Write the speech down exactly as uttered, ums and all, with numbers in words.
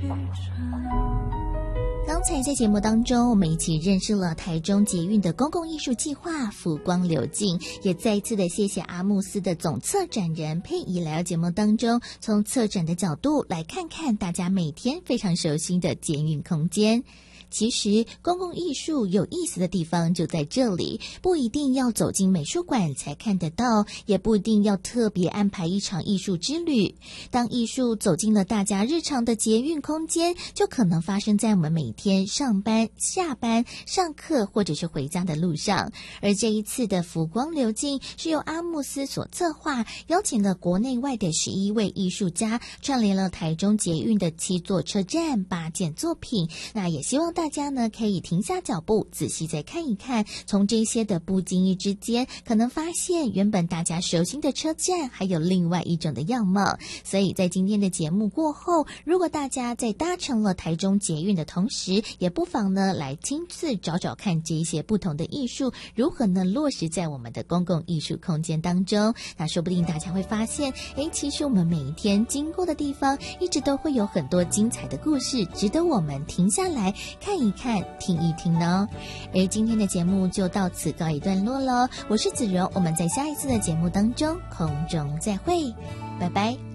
刚才在节目当中，我们一起认识了台中捷运的公共艺术计划浮光流镜，也再一次的谢谢阿慕斯的总策展人佩仪来到节目当中，从策展的角度来看看大家每天非常熟悉的捷运空间。其实公共艺术有意思的地方就在这里，不一定要走进美术馆才看得到，也不一定要特别安排一场艺术之旅。当艺术走进了大家日常的捷运空间，就可能发生在我们每天上班、下班、上课或者是回家的路上。而这一次的浮光流镜是由阿慕斯所策划，邀请了国内外的十一位艺术家，串联了台中捷运的七座车站、八件作品。那也希望大家呢可以停下脚步，仔细再看一看，从这些的不经意之间，可能发现原本大家熟悉的车站还有另外一种的样貌。所以在今天的节目过后，如果大家在搭乘了台中捷运的同时，也不妨呢来亲自找找看这一些不同的艺术如何呢落实在我们的公共艺术空间当中。那说不定大家会发现，诶，其实我们每一天经过的地方一直都会有很多精彩的故事，值得我们停下来看一看，听一听呢。而今天的节目就到此告一段落了，我是子柔，我们在下一次的节目当中空中再会，拜拜。